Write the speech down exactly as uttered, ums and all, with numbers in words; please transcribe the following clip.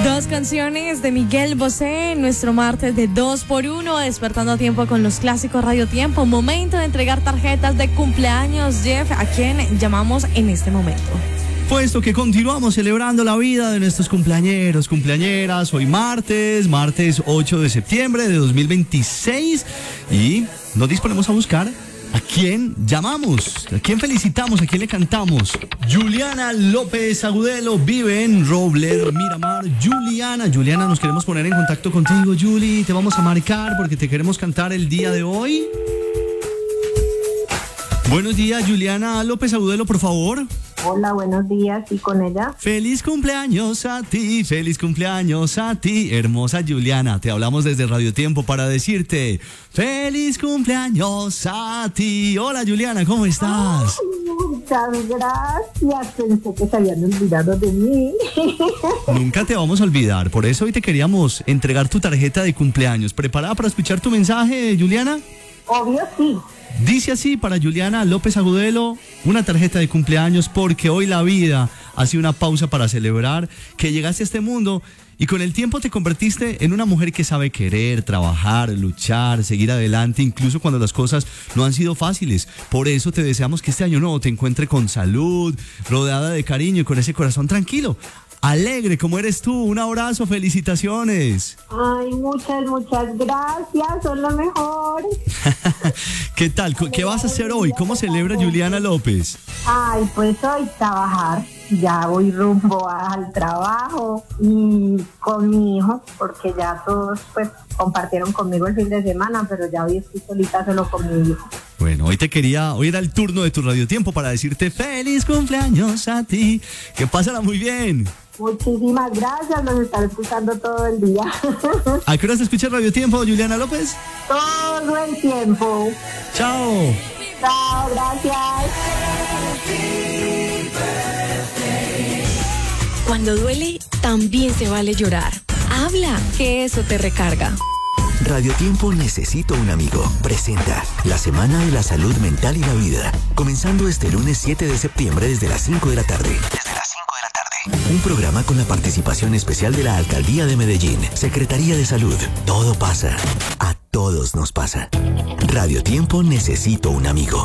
Dos canciones de Miguel Bosé en nuestro martes de dos por uno, despertando a tiempo con los clásicos Radio Tiempo. Momento de entregar tarjetas de cumpleaños, Jeff, ¿a quién llamamos en este momento? Puesto que continuamos celebrando la vida de nuestros cumpleañeros, cumpleañeras, hoy martes, martes ocho de septiembre de dos mil veintiséis, y nos disponemos a buscar ¿a quién llamamos? ¿A quién felicitamos? ¿A quién le cantamos? Juliana López Agudelo vive en Robledo, Miramar. Juliana, Juliana, nos queremos poner en contacto contigo, Juli. Te vamos a marcar porque te queremos cantar el día de hoy. Buenos días, Juliana López Agudelo, por favor. Hola, buenos días, ¿y con ella? Feliz cumpleaños a ti, feliz cumpleaños a ti, hermosa Juliana. Te hablamos desde Radio Tiempo para decirte feliz cumpleaños a ti. Hola, Juliana, ¿cómo estás? Ay, muchas gracias, pensé que se habían olvidado de mí. Nunca te vamos a olvidar, por eso hoy te queríamos entregar tu tarjeta de cumpleaños. ¿Preparada para escuchar tu mensaje, Juliana? Obvio sí. Dice así para Juliana López Agudelo, una tarjeta de cumpleaños porque hoy la vida hace una pausa para celebrar que llegaste a este mundo y con el tiempo te convertiste en una mujer que sabe querer, trabajar, luchar, seguir adelante, incluso cuando las cosas no han sido fáciles. Por eso te deseamos que este año nuevo te encuentre con salud, rodeada de cariño y con ese corazón tranquilo. Alegre como eres tú, un abrazo, felicitaciones. Ay, muchas, muchas gracias, son lo mejor. ¿Qué tal? ¿Qué vas a hacer hoy? ¿Cómo celebra Juliana López? Ay, pues hoy trabajar, ya voy rumbo al trabajo y con mi hijo, porque ya todos pues compartieron conmigo el fin de semana, pero ya hoy estoy solita solo con mi hijo. Bueno, hoy te quería, hoy era el turno de tu Radio Tiempo para decirte feliz cumpleaños a ti, que pásala muy bien. Muchísimas gracias, nos estaré escuchando todo el día. ¿A qué hora se escucha Radio Tiempo, Juliana López? Todo el tiempo. Chao. Chao, gracias. Cuando duele, también se vale llorar. Habla, que eso te recarga. Radio Tiempo Necesito un Amigo presenta la Semana de la Salud Mental y la Vida, comenzando este lunes siete de septiembre desde las cinco de la tarde. Desde las cinco de la tarde. Un programa con la participación especial de la Alcaldía de Medellín, Secretaría de Salud. Todo pasa. A todos nos pasa. Radio Tiempo Necesito un Amigo.